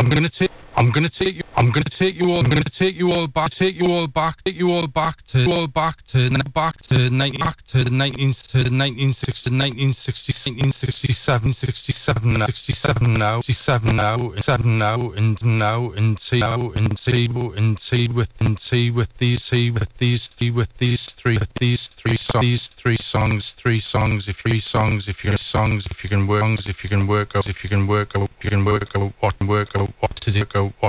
I'm gonna take you. I'm gonna take you all. I'm gonna take you all back. Take you all back. Take you all back to 1960, 1967, 67 now, 67 now, 67 now, 7 now, and now, and see now, and see with these three songs, if you can work out what to do, go